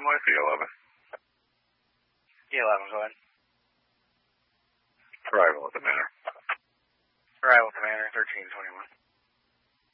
NYC 11. E11, go ahead. Arrival at the Manor. Arrival at the Manor, 1321.